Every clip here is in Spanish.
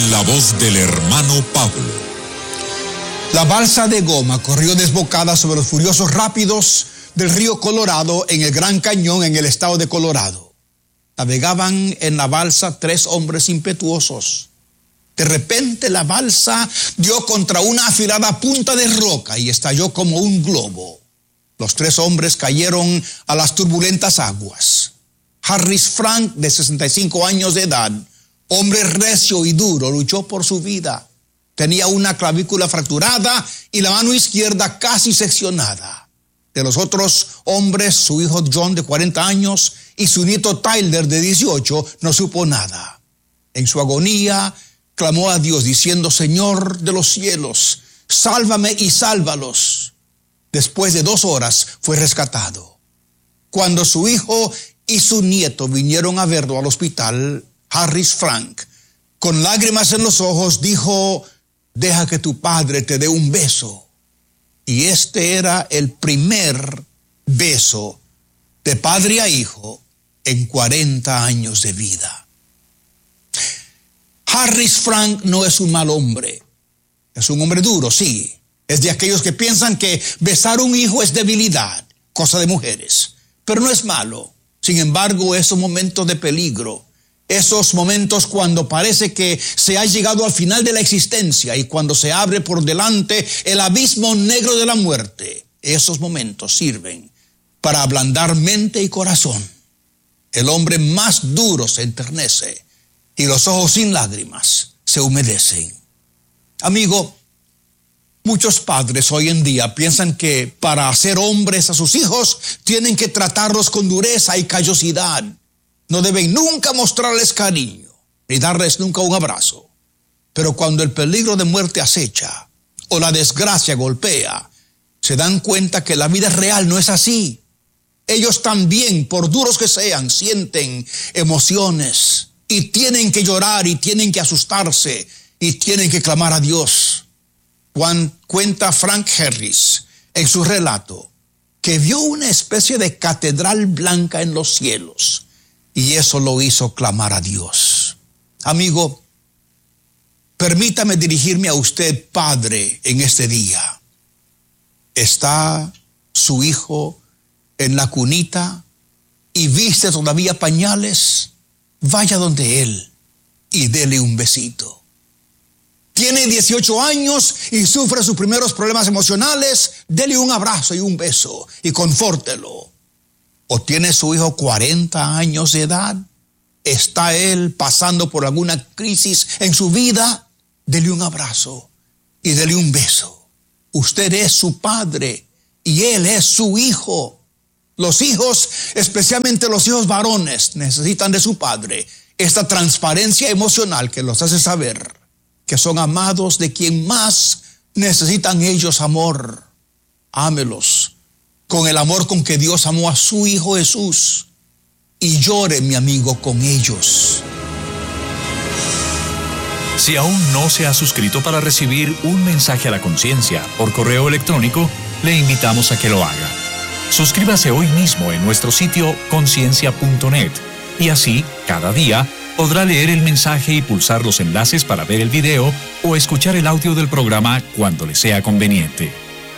en la voz del hermano Pablo. La balsa de goma corrió desbocada sobre los furiosos rápidos del río Colorado en el Gran Cañón en el estado de Colorado. Navegaban en la balsa 3 hombres impetuosos. De repente la balsa dio contra una afilada punta de roca y estalló como un globo. Los 3 hombres cayeron a las turbulentas aguas. Harris Frank, de 65 años de edad, hombre recio y duro, luchó por su vida. Tenía una clavícula fracturada y la mano izquierda casi seccionada. De los otros hombres, su hijo John, de 40 años, y su nieto Tyler, de 18, no supo nada. En su agonía, clamó a Dios diciendo: Señor de los cielos, sálvame y sálvalos. Después de 2 horas fue rescatado. Cuando su hijo y su nieto vinieron a verlo al hospital, Harris Frank, con lágrimas en los ojos, dijo: deja que tu padre te dé un beso. Y este era el primer beso de padre a hijo en 40 años de vida. Harris Frank no es un mal hombre. Es un hombre duro, sí. Es de aquellos que piensan que besar a un hijo es debilidad, cosa de mujeres. Pero no es malo. Sin embargo, esos momentos de peligro, esos momentos cuando parece que se ha llegado al final de la existencia y cuando se abre por delante el abismo negro de la muerte, esos momentos sirven para ablandar mente y corazón. El hombre más duro se enternece y los ojos sin lágrimas se humedecen. Amigo, muchos padres hoy en día piensan que para hacer hombres a sus hijos tienen que tratarlos con dureza y callosidad. No deben nunca mostrarles cariño, ni darles nunca un abrazo. Pero cuando el peligro de muerte acecha o la desgracia golpea, se dan cuenta que la vida real no es así. Ellos también, por duros que sean, sienten emociones y tienen que llorar y tienen que asustarse y tienen que clamar a Dios. Cuenta Frank Harris en su relato que vio una especie de catedral blanca en los cielos. Y eso lo hizo clamar a Dios. Amigo, permítame dirigirme a usted, padre, en este día. ¿Está su hijo en la cunita y viste todavía pañales? Vaya donde él y dele un besito. Tiene 18 años y sufre sus primeros problemas emocionales. Dele un abrazo y un beso y confórtelo. ¿O tiene su hijo 40 años de edad? ¿Está él pasando por alguna crisis en su vida? Dele un abrazo y dele un beso. Usted es su padre y él es su hijo. Los hijos, especialmente los hijos varones, necesitan de su padre esta transparencia emocional que los hace saber que son amados de quien más necesitan ellos amor. Ámelos con el amor con que Dios amó a su Hijo Jesús, y llore, mi amigo, con ellos. Si aún no se ha suscrito para recibir un mensaje a la conciencia por correo electrónico, le invitamos a que lo haga. Suscríbase hoy mismo en nuestro sitio conciencia.net y así, cada día, podrá leer el mensaje y pulsar los enlaces para ver el video o escuchar el audio del programa cuando le sea conveniente.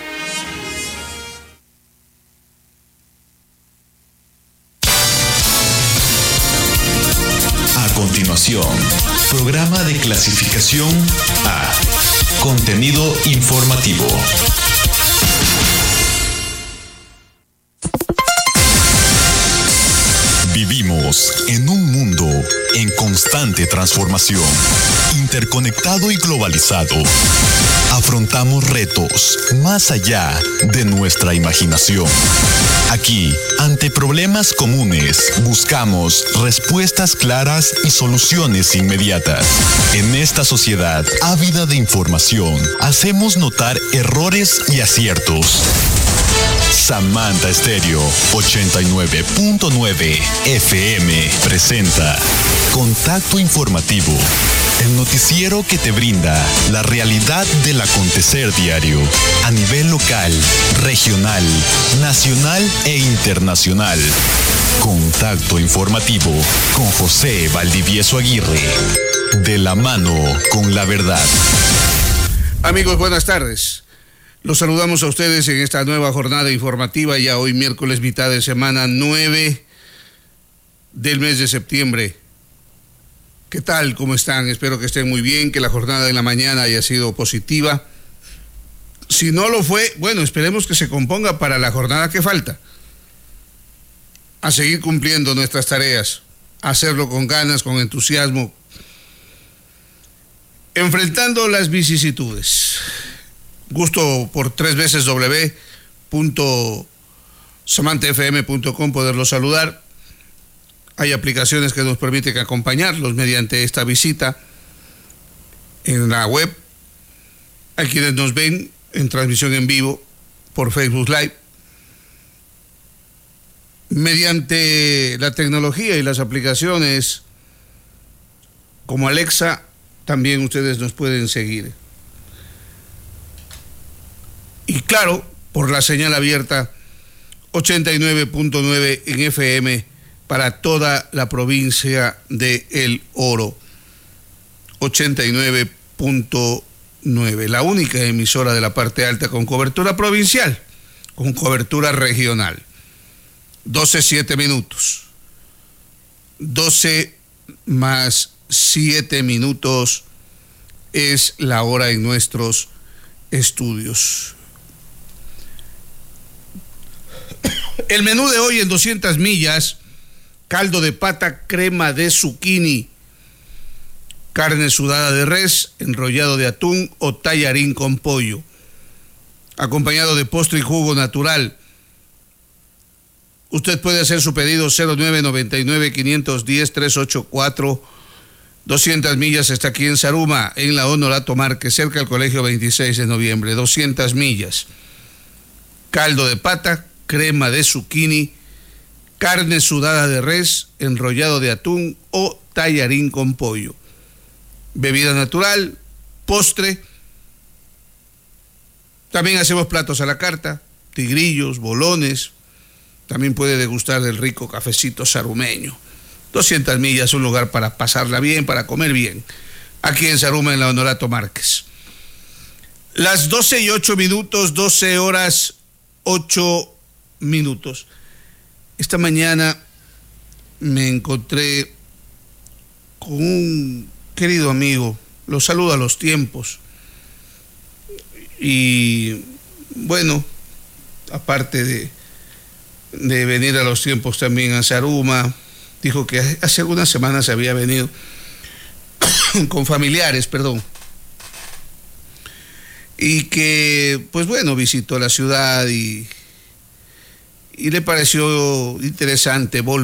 A continuación, programa de clasificación A. Contenido informativo. Vivimos en un mundo en constante transformación, interconectado y globalizado. Afrontamos retos más allá de nuestra imaginación. Aquí, ante problemas comunes, buscamos respuestas claras y soluciones inmediatas. En esta sociedad ávida de información, hacemos notar errores y aciertos. Samantha Stereo 89.9 FM presenta Contacto Informativo, el noticiero que te brinda la realidad del acontecer diario a nivel local, regional, nacional e internacional. Contacto Informativo con José Valdivieso Aguirre. De la mano con la verdad. Amigos, buenas tardes. Los saludamos a ustedes en esta nueva jornada informativa, ya hoy miércoles, mitad de semana, 9 del mes de septiembre. ¿Qué tal? ¿Cómo están? Espero que estén muy bien, que la jornada de la mañana haya sido positiva. Si no lo fue, bueno, esperemos que se componga para la jornada que falta. A seguir cumpliendo nuestras tareas, a hacerlo con ganas, con entusiasmo, enfrentando las vicisitudes. Gusto por 3 veces www.samantefm.com poderlos saludar. Hay aplicaciones que nos permiten acompañarlos mediante esta visita en la web. Hay quienes nos ven en transmisión en vivo por Facebook Live. Mediante la tecnología y las aplicaciones como Alexa, también ustedes nos pueden seguir. Y claro, por la señal abierta 89.9 en FM para toda la provincia de El Oro. 89.9, la única emisora de la parte alta con cobertura provincial, con cobertura regional. 12:07 minutos. 12 más 7 minutos es la hora en nuestros estudios. El menú de hoy en 200 millas: caldo de pata, crema de zucchini, carne sudada de res, enrollado de atún o tallarín con pollo, acompañado de postre y jugo natural. Usted puede hacer su pedido 0999-510-384. 200 millas está aquí en Zaruma, en la Honorato Márquez, cerca del Colegio 26 de Noviembre. 200 millas. Caldo de pata, crema de zucchini, carne sudada de res, enrollado de atún o tallarín con pollo. Bebida natural, postre. También hacemos platos a la carta, tigrillos, bolones. También puede degustar del rico cafecito zarumeño. 200 millas, un lugar para pasarla bien, para comer bien. Aquí en Zaruma, en la Honorato Márquez. Las 12:08 minutos, 12 horas 8 minutos. Esta mañana me encontré con un querido amigo. Lo saludo a los tiempos. Y bueno, aparte de venir a los tiempos también a Zaruma, dijo que hace algunas semanas había venido con familiares, y que, pues bueno, visitó la ciudad y le pareció interesante volver